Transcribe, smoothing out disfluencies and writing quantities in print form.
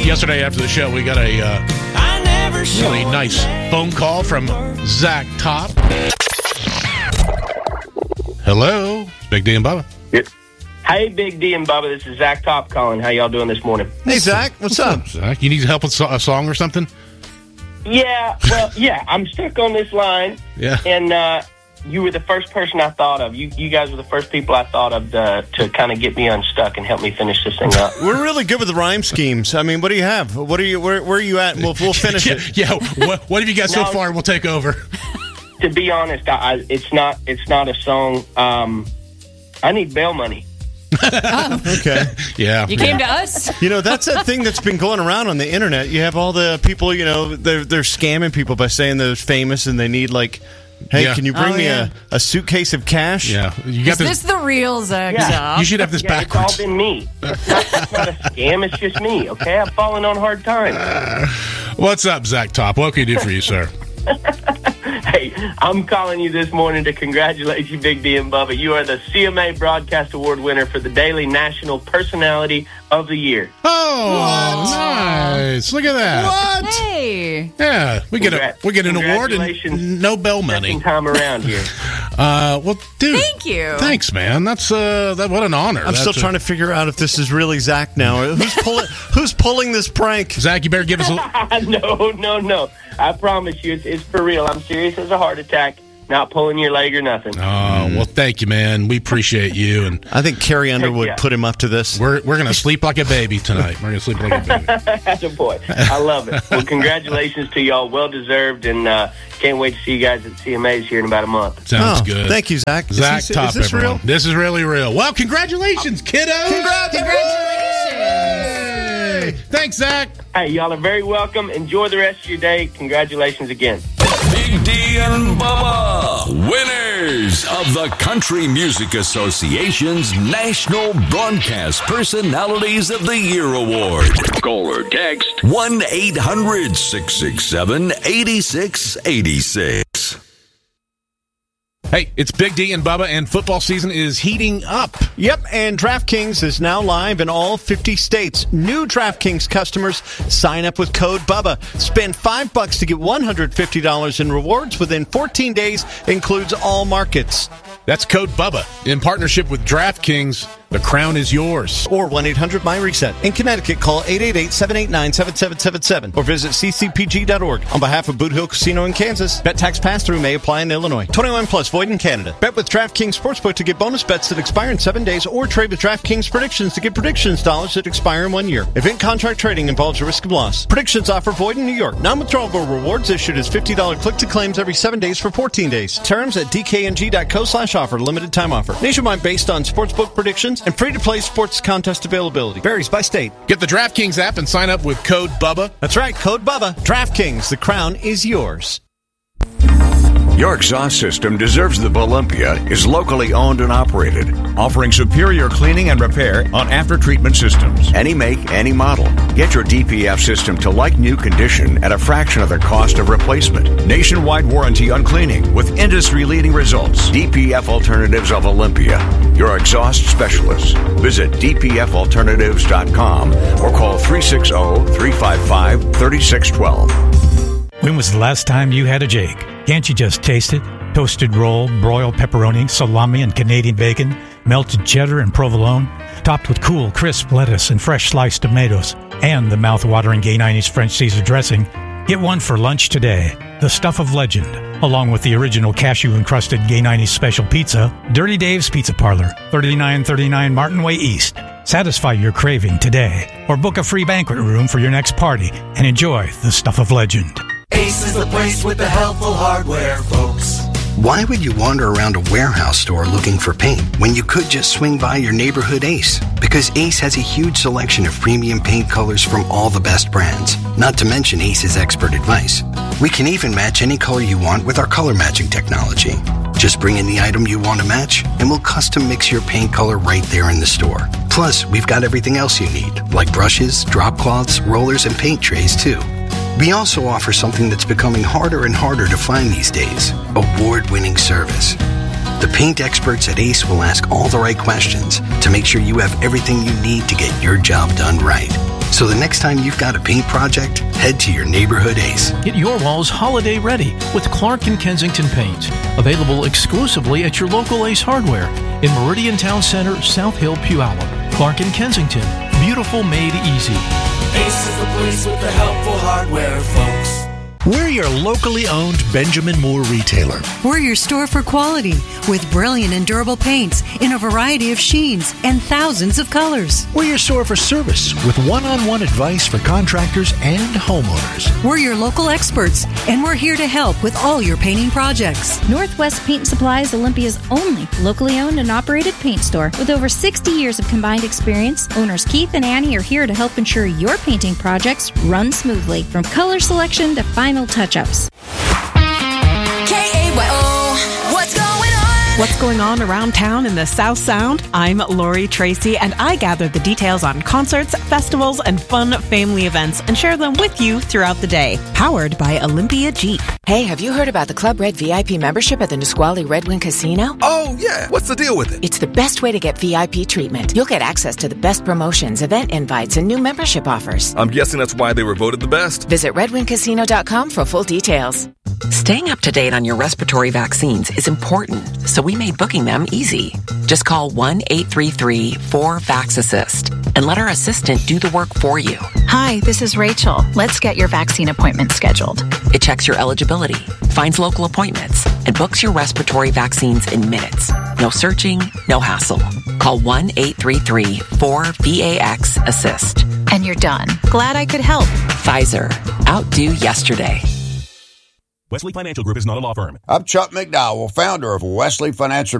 Yesterday after the show, we got a really nice phone call from Zach Top. Hello, Big D and Bubba. Hey, Big D and Bubba, this is Zach Top calling. How y'all doing this morning? Hey, Zach. What's up? Zach, you need help with a song or something? Yeah, I'm stuck on this line. Yeah. And you were the first person I thought of. You guys were the first people I thought of to kind of get me unstuck and help me finish this thing up. We're really good with the rhyme schemes. I mean, what do you have? Where are you at? We'll finish it. Yeah. What have you got so far? We'll take over. To be honest, it's not a song. I need bail money. Okay. Yeah. You came to us? That's a thing that's been going around on the internet. You have all the people, they're scamming people by saying they're famous and they need, like, hey, can you bring me a suitcase of cash? Yeah. Is this the real Zach Top? You should have this backwards. It's all been me. It's not a scam. It's just me, okay? I've fallen on hard times. What's up, Zach Top? What can we do for you, sir? Hey, I'm calling you this morning to congratulate you, Big D and Bubba. You are the CMA Broadcast Award winner for the Daily National Personality of the Year. Oh, nice. Look at that. What? Hey. Yeah, we get an award and no bell money. Second time around here. Well, dude. Thank you. Thanks, man. That's what an honor. I'm still trying to figure out if this is really Zach now. Who's pulling this prank? Zach, you better give us a... No. I promise you, it's for real. I'm serious as a heart attack. Not pulling your leg or nothing. Oh, well, thank you, man. We appreciate you. And I think Carrie Underwood put him up to this. We're going to sleep like a baby tonight. We're going to sleep like a baby. That's a boy. I love it. Well, congratulations to y'all. Well-deserved, and can't wait to see you guys at CMA's here in about a month. Sounds good. Thank you, Zach. Zach Top, is this everyone. real? This is really real. Well, congratulations, kiddo. Congratulations. Thanks, Zach. Hey, y'all are very welcome. Enjoy the rest of your day. Congratulations again. Big D and Bubba, winners of the Country Music Association's National Broadcast Personalities of the Year Award. Call or text 1-800-667-8686. Hey, it's Big D and Bubba, and football season is heating up. Yep, and DraftKings is now live in all 50 states. New DraftKings customers sign up with code BUBBA. Spend $5 to get $150 in rewards within 14 days. Includes all markets. That's code BUBBA. In partnership with DraftKings, the crown is yours. Or 1-800-MY-RESET. In Connecticut, call 888-789-7777 or visit ccpg.org. On behalf of Boot Hill Casino in Kansas, bet tax pass-through may apply in Illinois. 21 plus, void in Canada. Bet with DraftKings Sportsbook to get bonus bets that expire in 7 days, or trade with DraftKings Predictions to get predictions dollars that expire in 1 year. Event contract trading involves a risk of loss. Predictions offer void in New York. Non-withdrawable rewards issued as $50 click-to-claims every 7 days for 14 days. Terms at dkng.co/offer. Limited time offer. Nationwide based on sportsbook predictions and free-to-play sports contest availability. Varies by state. Get the DraftKings app and sign up with code BUBBA. That's right, code BUBBA. DraftKings, the crown is yours. Your exhaust system deserves the Olympia is locally owned and operated, offering superior cleaning and repair on after-treatment systems. Any make, any model. Get your DPF system to like-new condition at a fraction of the cost of replacement. Nationwide warranty on cleaning with industry-leading results. DPF Alternatives of Olympia, your exhaust specialist. Visit dpfalternatives.com or call 360-355-3612. When was the last time you had a Jake? Can't you just taste it? Toasted roll, broiled pepperoni, salami, and Canadian bacon, melted cheddar and provolone, topped with cool, crisp lettuce and fresh sliced tomatoes, and the mouth-watering Gay 90s French Caesar dressing. Get one for lunch today. The Stuff of Legend, along with the original cashew-encrusted Gay 90s special pizza, Dirty Dave's Pizza Parlor, 3939 Martin Way East. Satisfy your craving today, or book a free banquet room for your next party and enjoy the Stuff of Legend. Ace is the place with the helpful hardware, folks. Why would you wander around a warehouse store looking for paint when you could just swing by your neighborhood Ace? Because Ace has a huge selection of premium paint colors from all the best brands, not to mention Ace's expert advice. We can even match any color you want with our color matching technology. Just bring in the item you want to match, and we'll custom mix your paint color right there in the store. Plus, we've got everything else you need, like brushes, drop cloths, rollers, and paint trays, too. We also offer something that's becoming harder and harder to find these days, award-winning service. The paint experts at Ace will ask all the right questions to make sure you have everything you need to get your job done right. So the next time you've got a paint project, head to your neighborhood Ace. Get your walls holiday ready with Clark & Kensington Paint. Available exclusively at your local Ace Hardware in Meridian Town Center, South Hill, Puyallup. Clark & Kensington. Beautiful made easy. Ace is the place with the helpful hardware, folks. We're your locally owned Benjamin Moore retailer. We're your store for quality with brilliant and durable paints in a variety of sheens and thousands of colors. We're your store for service with one-on-one advice for contractors and homeowners. We're your local experts, and we're here to help with all your painting projects. Northwest Paint Supply is Olympia's only locally owned and operated paint store. With over 60 years of combined experience, owners Keith and Annie are here to help ensure your painting projects run smoothly, from color selection to final touch-ups. KAYO, what's going on? What's going on around town in the South Sound? I'm Lori Tracy, and I gather the details on concerts, festivals, and fun family events and share them with you throughout the day. Powered by Olympia Jeep. Hey, have you heard about the Club Red VIP membership at the Nisqually Red Wing Casino? Oh, yeah. What's the deal with it? It's the best way to get VIP treatment. You'll get access to the best promotions, event invites, and new membership offers. I'm guessing that's why they were voted the best. Visit redwingcasino.com for full details. Staying up to date on your respiratory vaccines is important, so we made booking them easy. Just call 1-833-4VAX-ASSIST and let our assistant do the work for you. Hi, this is Rachel. Let's get your vaccine appointment scheduled. It checks your eligibility, finds local appointments, and books your respiratory vaccines in minutes. No searching, no hassle. Call 1-833-4VAX-ASSIST. And you're done. Glad I could help. Pfizer. Outdo yesterday. Wesley Financial Group is not a law firm. I'm Chuck McDowell, founder of Wesley Financial